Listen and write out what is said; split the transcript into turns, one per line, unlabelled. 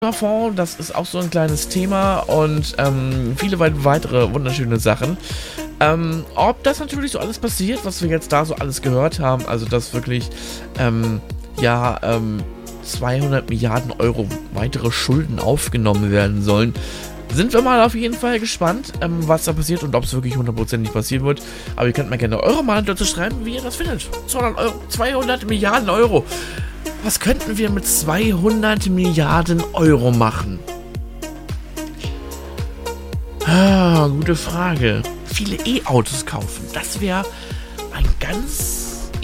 Fonds, das ist auch so ein kleines Thema und viele weitere wunderschöne Sachen. Ob das natürlich so alles passiert, was wir jetzt da so alles gehört haben, also dass wirklich 200 Milliarden Euro weitere Schulden aufgenommen werden sollen, sind wir mal auf jeden Fall gespannt, was da passiert und ob es wirklich 100% passieren wird. Aber ihr könnt mal gerne eure Meinung dazu schreiben, wie ihr das findet. 200 Milliarden Euro. Was könnten wir mit 200 Milliarden Euro machen? Gute Frage. Viele E-Autos kaufen. Das wäre ein ganz